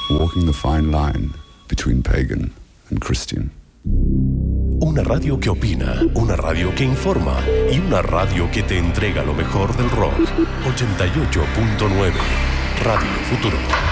walking the fine line between pagan and Christian. Una radio que opina, una radio que informa y una radio que te entrega lo mejor del rock. 88.9 Radio Futuro.